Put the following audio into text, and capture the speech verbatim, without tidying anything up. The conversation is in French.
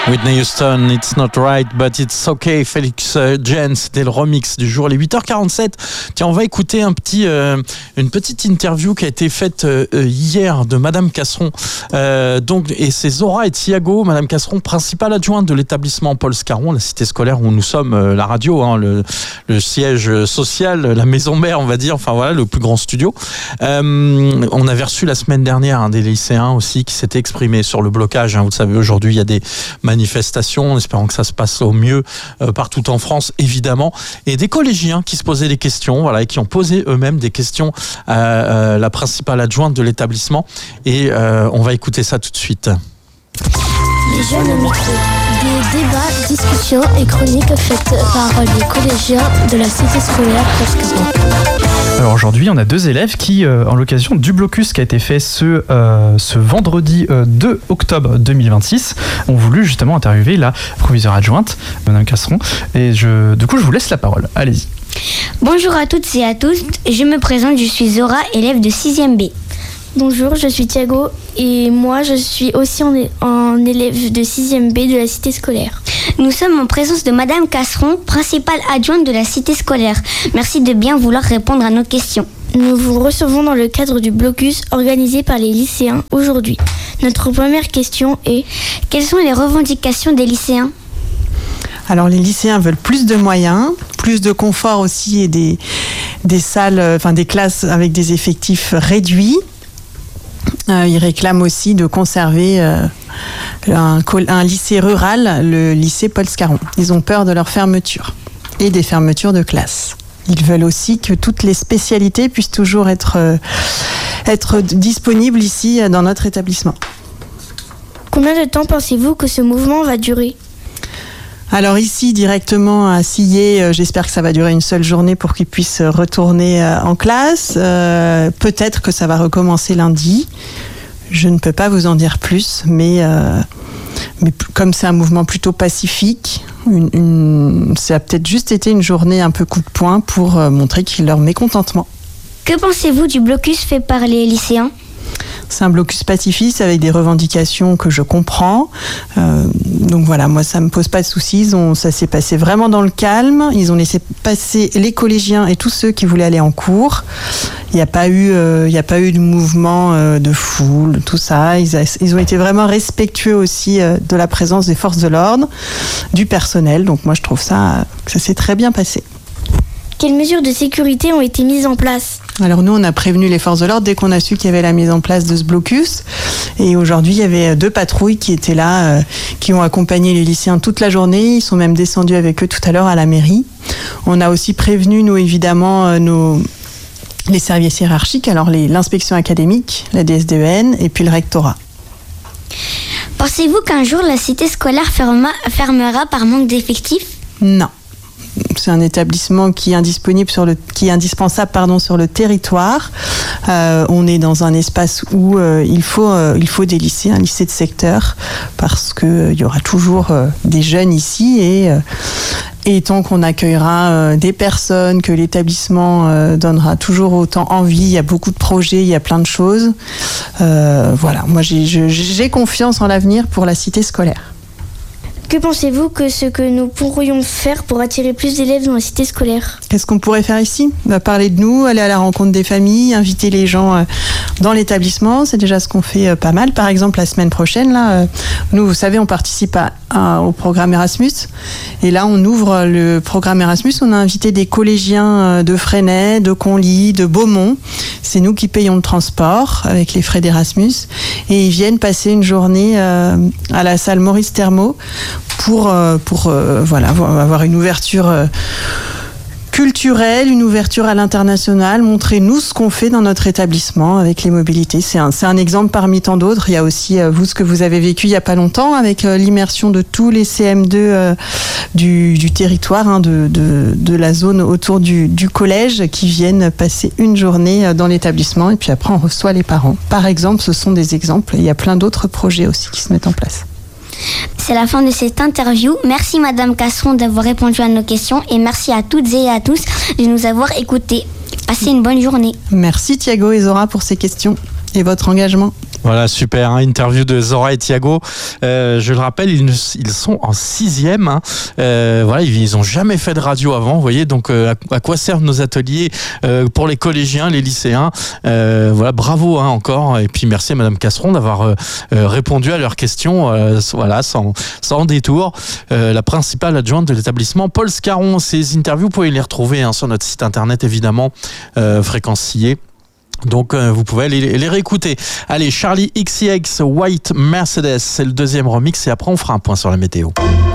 Whitney Houston, It's Not Right, But It's Okay. Félix euh, Jen, c'était le remix du jour. Les huit heures quarante-sept. Tiens, on va écouter un petit, euh, une petite interview qui a été faite euh, hier de Madame Casseron. Euh, donc, et c'est Zora et Thiago, Madame Casseron, principale adjointe de l'établissement Paul Scarron, la cité scolaire où nous sommes, euh, la radio, hein, le, le siège social, la maison mère, on va dire. Enfin voilà, le plus grand studio. Euh, on avait reçu la semaine dernière hein, des lycéens aussi qui s'étaient exprimés sur le blocage. Hein. Vous le savez, aujourd'hui, il y a des manifestations, en espérant que ça se passe au mieux euh, partout en France, évidemment, et des collégiens qui se posaient des questions, voilà, et qui ont posé eux-mêmes des questions à euh, la principale adjointe de l'établissement. Et euh, on va écouter ça tout de suite. Les jeunes au micro. Des débats, discussions et chroniques faites par les collégiens de la cité scolaire Pascaron. Alors aujourd'hui, on a deux élèves qui, euh, en l'occasion du blocus qui a été fait ce, euh, ce vendredi euh, deux octobre deux mille vingt-six, ont voulu justement interviewer la proviseure adjointe, Madame Casseron. Et je, du coup, je vous laisse la parole. Allez-y. Bonjour à toutes et à tous. Je me présente, je suis Zora, élève de sixième B. Bonjour, je suis Thiago et moi je suis aussi en, en élève de sixième B de la cité scolaire. Nous sommes en présence de Madame Casseron, principale adjointe de la cité scolaire. Merci de bien vouloir répondre à nos questions. Nous vous recevons dans le cadre du blocus organisé par les lycéens aujourd'hui. Notre première question est: quelles sont les revendications des lycéens ? Alors les lycéens veulent plus de moyens, plus de confort aussi et des, des salles, enfin des classes avec des effectifs réduits. Euh, ils réclament aussi de conserver euh, un, un lycée rural, le lycée Paul Scarron. Ils ont peur de leur fermeture et des fermetures de classes. Ils veulent aussi que toutes les spécialités puissent toujours être, euh, être disponibles ici dans notre établissement. Combien de temps pensez-vous que ce mouvement va durer ? Alors ici, directement à Sillé, j'espère que ça va durer une seule journée pour qu'ils puissent retourner en classe. Euh, peut-être que ça va recommencer lundi. Je ne peux pas vous en dire plus, mais, euh, mais comme c'est un mouvement plutôt pacifique, une, une, ça a peut-être juste été une journée un peu coup de poing pour montrer qu'ils leur mécontentement. Que pensez-vous du blocus fait par les lycéens ? C'est un blocus pacifiste avec des revendications que je comprends. Euh, donc voilà, moi ça me pose pas de soucis. Ils ont, ça s'est passé vraiment dans le calme. Ils ont laissé passer les collégiens et tous ceux qui voulaient aller en cours. Il n'y a pas eu, euh, il n'y a pas eu de mouvement euh, de foule, tout ça. Ils, a, ils ont été vraiment respectueux aussi euh, de la présence des forces de l'ordre, du personnel. Donc moi je trouve ça, que ça s'est très bien passé. Quelles mesures de sécurité ont été mises en place ? Alors nous, on a prévenu les forces de l'ordre dès qu'on a su qu'il y avait la mise en place de ce blocus. Et aujourd'hui, il y avait deux patrouilles qui étaient là, euh, qui ont accompagné les lycéens toute la journée. Ils sont même descendus avec eux tout à l'heure à la mairie. On a aussi prévenu, nous, évidemment, euh, nos, les services hiérarchiques, alors les, l'inspection académique, la D S D E N et puis le rectorat. Pensez-vous qu'un jour, la cité scolaire ferma, fermera par manque d'effectifs ? Non. C'est un établissement qui est indisponible sur le, qui est indispensable pardon sur le territoire. Euh, on est dans un espace où euh, il faut euh, il faut des lycées, un lycée de secteur, parce que euh, il y aura toujours euh, des jeunes ici et euh, et tant qu'on accueillera euh, des personnes, que l'établissement euh, donnera toujours autant envie. Il y a beaucoup de projets, il y a plein de choses. Euh, voilà, moi j'ai je, j'ai confiance en l'avenir pour la cité scolaire. Que pensez-vous que ce que nous pourrions faire pour attirer plus d'élèves dans la cité scolaire ? Qu'est-ce qu'on pourrait faire ici ? Bah, parler de nous, aller à la rencontre des familles, inviter les gens euh, dans l'établissement. C'est déjà ce qu'on fait euh, pas mal. Par exemple, la semaine prochaine, là, euh, nous, vous savez, on participe à, à, au programme Erasmus. Et là, on ouvre le programme Erasmus. On a invité des collégiens euh, de Fresnay, de Conly, de Beaumont. C'est nous qui payons le transport avec les frais d'Erasmus. Et ils viennent passer une journée euh, à la salle Maurice Thermo pour, euh, pour euh, voilà, avoir une ouverture euh, culturelle, une ouverture à l'international, montrer nous ce qu'on fait dans notre établissement avec les mobilités. C'est un, c'est un exemple parmi tant d'autres. Il y a aussi euh, vous ce que vous avez vécu il n'y a pas longtemps avec euh, l'immersion de tous les C M deux euh, du, du territoire, hein, de, de, de la zone autour du, du collège qui viennent passer une journée dans l'établissement et puis après on reçoit les parents. Par exemple, ce sont des exemples. Il y a plein d'autres projets aussi qui se mettent en place. C'est la fin de cette interview. Merci Madame Casseron d'avoir répondu à nos questions et merci à toutes et à tous de nous avoir écoutés. Passez une bonne journée. Merci Thiago et Zora pour ces questions et votre engagement. Voilà, super, hein, interview de Zora et Thiago. Euh, je le rappelle, ils, ils sont en sixième. Hein. Euh, voilà, ils n'ont jamais fait de radio avant, vous voyez. Donc, euh, à, à quoi servent nos ateliers euh, pour les collégiens, les lycéens. Euh, voilà, bravo hein, encore. Et puis, merci à Madame Casseron d'avoir euh, euh, répondu à leurs questions, euh, voilà, sans, sans détour. Euh, la principale adjointe de l'établissement, Paul Scarron. Ces interviews, vous pouvez les retrouver hein, sur notre site internet, évidemment, euh, Fréquencier. Donc euh, vous pouvez aller les réécouter. Allez, Charlie X C X White Mercedes, c'est le deuxième remix et après on fera un point sur la météo.